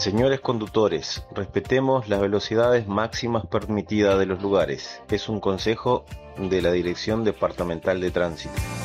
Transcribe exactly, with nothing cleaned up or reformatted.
Señores conductores, respetemos las velocidades máximas permitidas de los lugares. Es un consejo de la Dirección Departamental de Tránsito.